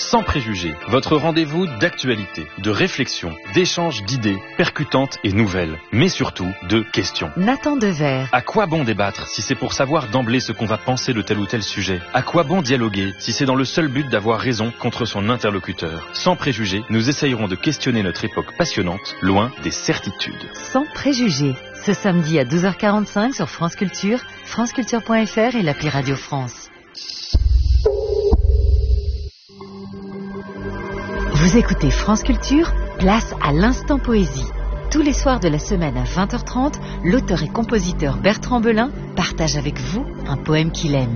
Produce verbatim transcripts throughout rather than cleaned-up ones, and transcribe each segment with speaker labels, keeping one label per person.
Speaker 1: Sans préjugés, votre rendez-vous d'actualité, de réflexion, d'échange d'idées percutantes et nouvelles, mais surtout de questions.
Speaker 2: Nathan Dever.
Speaker 1: À quoi bon débattre si c'est pour savoir d'emblée ce qu'on va penser de tel ou tel sujet? À quoi bon dialoguer si c'est dans le seul but d'avoir raison contre son interlocuteur? Sans préjugés, nous essayerons de questionner notre époque passionnante, loin des certitudes.
Speaker 2: Sans préjugés, ce samedi à douze heures quarante-cinq sur France Culture, franceculture point f r et l'appli Radio France. Vous écoutez France Culture, place à l'instant poésie. Tous les soirs de la semaine à vingt heures trente, l'auteur et compositeur Bertrand Belin partage avec vous un poème qu'il aime.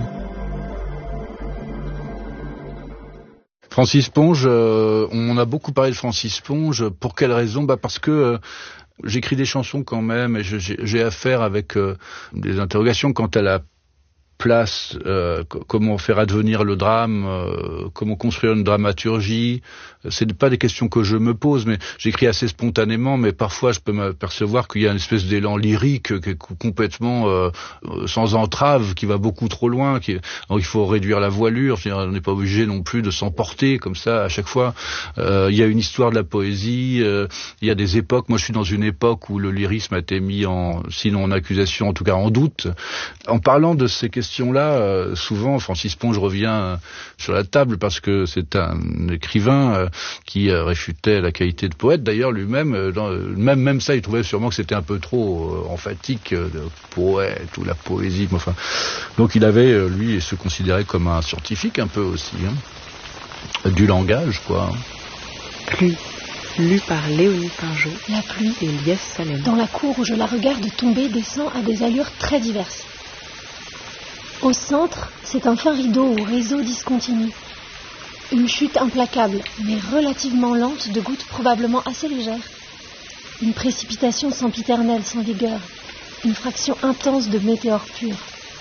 Speaker 3: Francis Ponge, euh, on a beaucoup parlé de Francis Ponge. Pour quelle raison? Bah parce que euh, j'écris des chansons quand même et je, j'ai, j'ai affaire avec euh, des interrogations quant à la place, euh, comment faire advenir le drame, euh, comment construire une dramaturgie. C'est pas des questions que je me pose, mais j'écris assez spontanément, mais parfois je peux m'apercevoir qu'il y a une espèce d'élan lyrique qui est complètement euh, sans entrave, qui va beaucoup trop loin. Qui... Donc il faut réduire la voilure. Je veux dire, on n'est pas obligé non plus de s'emporter comme ça à chaque fois. Euh, il y a une histoire de la poésie, euh, il y a des époques. Moi je suis dans une époque où le lyrisme a été mis en, sinon en accusation, en tout cas en doute. En parlant de ces questions-là, euh, souvent Francis Ponge revient euh, sur la table parce que c'est un écrivain euh, qui euh, réfutait la qualité de poète. D'ailleurs, lui-même, euh, dans, même même ça, il trouvait sûrement que c'était un peu trop euh, emphatique, euh, de poète ou la poésie. Enfin, donc il avait, euh, lui, se considérait comme un scientifique un peu aussi, hein, du langage, quoi.
Speaker 4: Pluie, lue par Léonie Pinjot.
Speaker 5: La pluie,
Speaker 4: et Lies Salem.
Speaker 5: Dans la cour où je la regarde tomber, descend à des allures très diverses. Au centre, c'est un fin rideau ou réseau discontinu. Une chute implacable, mais relativement lente, de gouttes probablement assez légères. Une précipitation sempiternelle, sans vigueur. Une fraction intense de météores purs.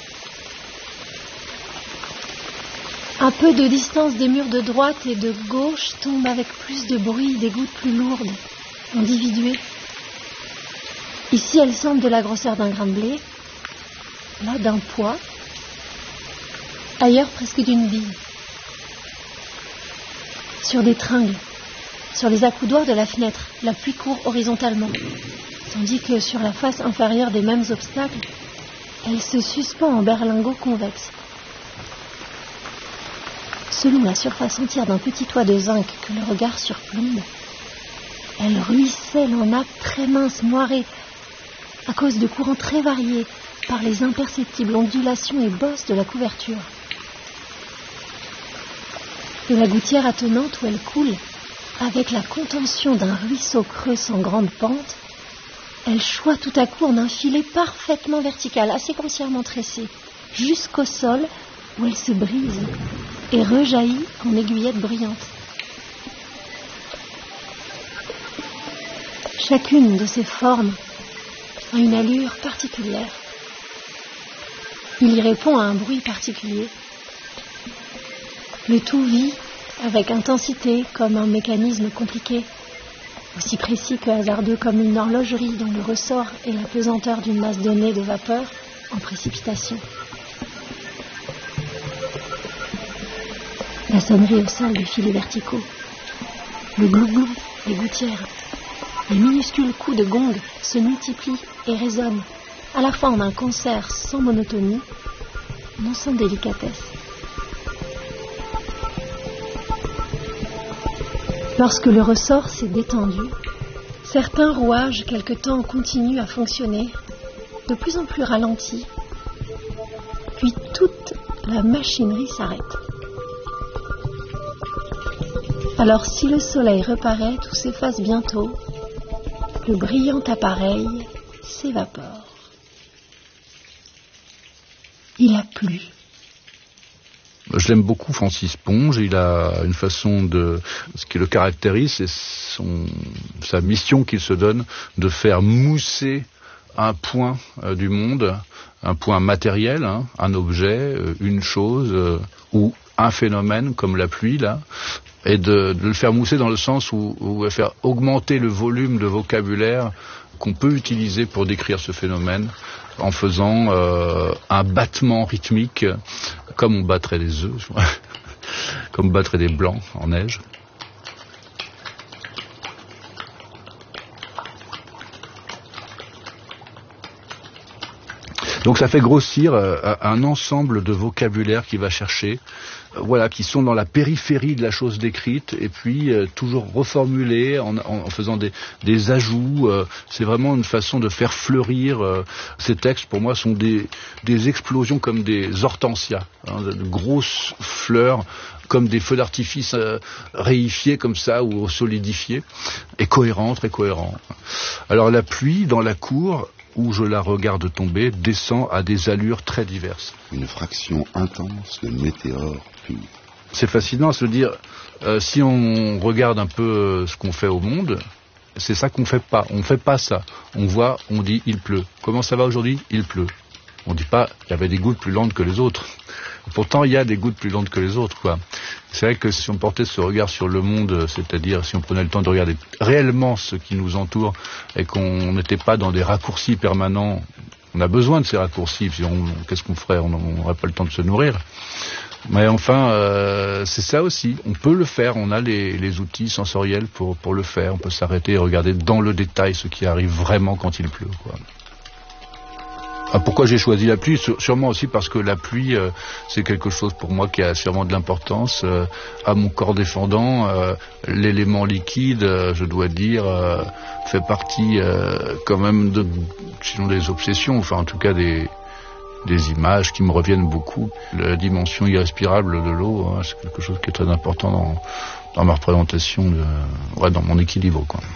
Speaker 5: Un peu de distance des murs de droite et de gauche tombe avec plus de bruit des gouttes plus lourdes, individuées. Ici, elles semblent de la grosseur d'un grain de blé, là d'un pois, ailleurs presque d'une bille. Sur des tringles, sur les accoudoirs de la fenêtre, la pluie court horizontalement, tandis que sur la face inférieure des mêmes obstacles, elle se suspend en berlingot convexe. Selon la surface entière d'un petit toit de zinc que le regard surplombe, elle ruisselle en nappes très minces, moirées, à cause de courants très variés, par les imperceptibles ondulations et bosses de la couverture. De la gouttière attenante où elle coule, avec la contention d'un ruisseau creux sans grande pente, elle choit tout à coup en un filet parfaitement vertical, assez grossièrement tressé, jusqu'au sol où elle se brise et rejaillit en aiguillettes brillantes. Chacune de ces formes a une allure particulière. Il y répond à un bruit particulier. Le tout vit avec intensité comme un mécanisme compliqué, aussi précis que hasardeux comme une horlogerie dont le ressort est la pesanteur d'une masse donnée de vapeur en précipitation. La sonnerie au sol des filets verticaux, le glou-glou des gouttières, les minuscules coups de gong se multiplient et résonnent, à la fois en un concert sans monotonie, non sans délicatesse. Lorsque le ressort s'est détendu, certains rouages quelque temps continuent à fonctionner, de plus en plus ralentis, puis toute la machinerie s'arrête. Alors si le soleil reparaît, tout s'efface bientôt, le brillant appareil s'évapore. Il a plu.
Speaker 3: Je l'aime beaucoup, Francis Ponge. Il a une façon de... Ce qui le caractérise, c'est son, sa mission qu'il se donne de faire mousser un point euh, du monde, un point matériel, hein, un objet, euh, une chose, euh, ou un phénomène comme la pluie, là, et de, de le faire mousser dans le sens où, où faire augmenter le volume de vocabulaire qu'on peut utiliser pour décrire ce phénomène, en faisant euh, un battement rythmique, comme on battrait des œufs. comme battre des blancs en neige. Donc ça fait grossir euh, un ensemble de vocabulaire qu'il va chercher, euh, voilà, qui sont dans la périphérie de la chose décrite, et puis euh, toujours reformulés en, en faisant des, des ajouts. Euh, c'est vraiment une façon de faire fleurir. Euh, ces textes, pour moi, sont des, des explosions comme des hortensias, hein, de grosses fleurs, comme des feux d'artifice euh, réifiés comme ça, ou solidifiés, et cohérents, très cohérents. Alors la pluie dans la cour, où je la regarde tomber, descend à des allures très diverses.
Speaker 6: Une fraction intense de météores purs.
Speaker 3: C'est fascinant à se dire, euh, si on regarde un peu euh, ce qu'on fait au monde, c'est ça qu'on fait pas. On fait pas ça. On voit, on dit, il pleut. Comment ça va aujourd'hui ? Il pleut. On dit pas, il y avait des gouttes plus lentes que les autres. Pourtant, il y a des gouttes plus lentes que les autres, quoi. C'est vrai que si on portait ce regard sur le monde, c'est-à-dire si on prenait le temps de regarder réellement ce qui nous entoure et qu'on n'était pas dans des raccourcis permanents, on a besoin de ces raccourcis, sinon qu'est-ce qu'on ferait ? On n'aurait pas le temps de se nourrir. Mais enfin, euh, c'est ça aussi. On peut le faire, on a les, les outils sensoriels pour, pour le faire. On peut s'arrêter et regarder dans le détail ce qui arrive vraiment quand il pleut, quoi. Ah, pourquoi j'ai choisi la pluie ? Sûrement aussi parce que la pluie, euh, c'est quelque chose pour moi qui a sûrement de l'importance. Euh, à mon corps défendant, euh, l'élément liquide, euh, je dois dire, euh, fait partie euh, quand même de, sinon des obsessions, enfin en tout cas des, des images qui me reviennent beaucoup. La dimension irrespirable de l'eau, hein, c'est quelque chose qui est très important dans, dans ma représentation, de, ouais, dans mon équilibre, quoi.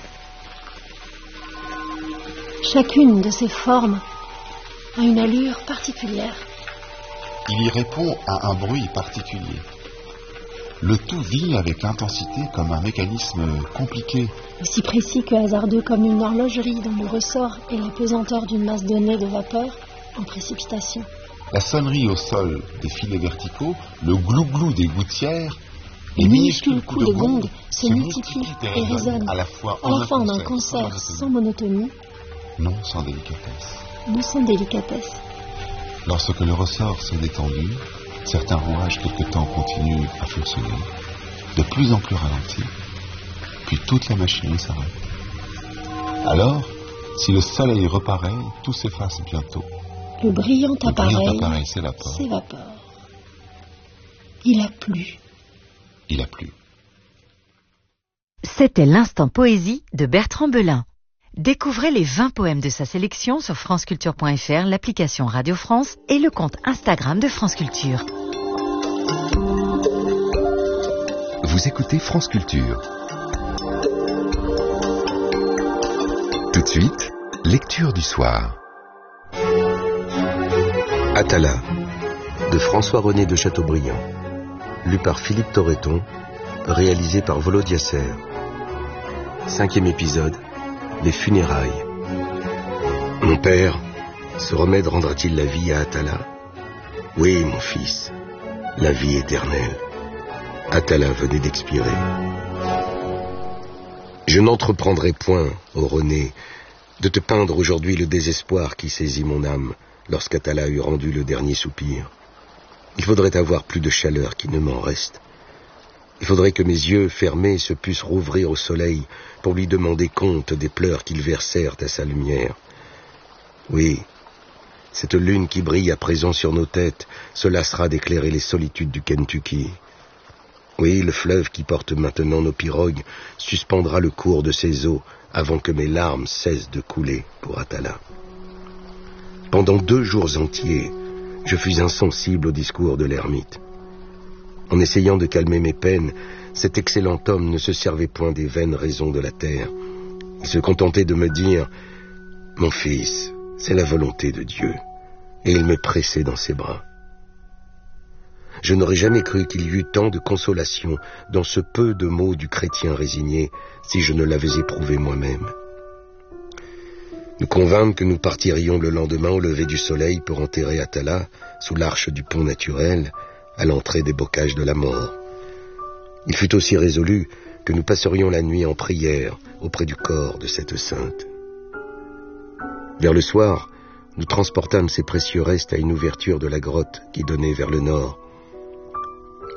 Speaker 5: Chacune de ces formes a une allure particulière.
Speaker 6: Il y répond à un bruit particulier. Le tout vit avec intensité comme un mécanisme compliqué.
Speaker 5: Aussi précis que hasardeux comme une horlogerie dont le ressort est la pesanteur d'une masse donnée de vapeur en précipitation.
Speaker 6: La sonnerie au sol des filets verticaux, le glou-glou des gouttières,
Speaker 5: les minuscules coups de gong se multiplient et résonnent, à la fois en d'un concert sans monotonie,
Speaker 6: non sans délicatesse.
Speaker 5: Non sans délicatesse.
Speaker 6: Lorsque le ressort s'est détendu, certains rouages quelque temps continuent à fonctionner, de plus en plus ralentis, puis toute la machinerie s'arrête. Alors, si le soleil reparaît, tout s'efface bientôt.
Speaker 5: Le brillant
Speaker 6: le
Speaker 5: appareil,
Speaker 6: brillant appareil s'évapore.
Speaker 5: s'évapore. Il a plu.
Speaker 6: Il a plu.
Speaker 2: C'était l'instant poésie de Bertrand Belin. Découvrez les vingt poèmes de sa sélection sur franceculture point f r, l'application Radio France et le compte Instagram de France Culture.
Speaker 7: Vous écoutez France Culture. Tout de suite, lecture du soir.
Speaker 8: Atala, de François-René de Chateaubriand. Lu par Philippe Torreton, réalisé par Volodya Ser. Cinquième épisode. Les funérailles. Mon père, ce remède rendra-t-il la vie à Atala ? Oui, mon fils, la vie éternelle. Atala venait d'expirer. Je n'entreprendrai point, ô René, de te peindre aujourd'hui le désespoir qui saisit mon âme lorsqu'Atala eut rendu le dernier soupir. Il faudrait avoir plus de chaleur qui ne m'en reste. Il faudrait que mes yeux fermés se pussent rouvrir au soleil pour lui demander compte des pleurs qu'ils versèrent à sa lumière. Oui, cette lune qui brille à présent sur nos têtes se lassera d'éclairer les solitudes du Kentucky. Oui, le fleuve qui porte maintenant nos pirogues suspendra le cours de ses eaux avant que mes larmes cessent de couler pour Atala. Pendant deux jours entiers, je fus insensible au discours de l'ermite. En essayant de calmer mes peines, cet excellent homme ne se servait point des vaines raisons de la terre. Il se contentait de me dire « Mon fils, c'est la volonté de Dieu. » Et il me pressait dans ses bras. Je n'aurais jamais cru qu'il y eût tant de consolation dans ce peu de mots du chrétien résigné si je ne l'avais éprouvé moi-même. Nous convînmes que nous partirions le lendemain au lever du soleil pour enterrer Atala sous l'arche du pont naturel, à l'entrée des bocages de la mort. Il fut aussi résolu que nous passerions la nuit en prière auprès du corps de cette sainte. Vers le soir, nous transportâmes ces précieux restes à une ouverture de la grotte qui donnait vers le nord.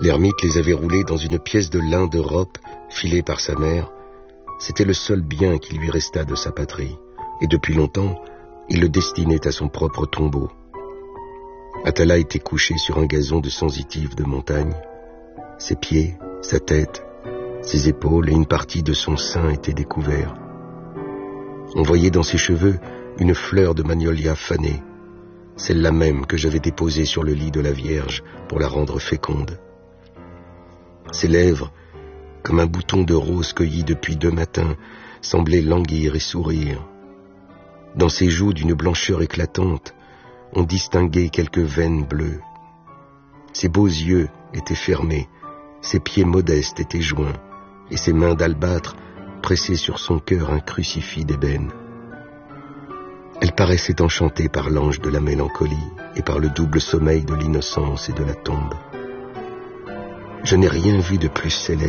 Speaker 8: L'ermite les avait roulés dans une pièce de lin d'Europe, filée par sa mère. C'était le seul bien qui lui restât de sa patrie, et depuis longtemps, il le destinait à son propre tombeau. Atala était couché sur un gazon de sensitive de montagne. Ses pieds, sa tête, ses épaules et une partie de son sein étaient découverts. On voyait dans ses cheveux une fleur de magnolia fanée, celle-là même que j'avais déposée sur le lit de la Vierge pour la rendre féconde. Ses lèvres, comme un bouton de rose cueilli depuis deux matins, semblaient languir et sourire. Dans ses joues d'une blancheur éclatante, on distinguait quelques veines bleues. Ses beaux yeux étaient fermés, ses pieds modestes étaient joints, et ses mains d'albâtre pressaient sur son cœur un crucifix d'ébène. Elle paraissait enchantée par l'ange de la mélancolie et par le double sommeil de l'innocence et de la tombe. Je n'ai rien vu de plus céleste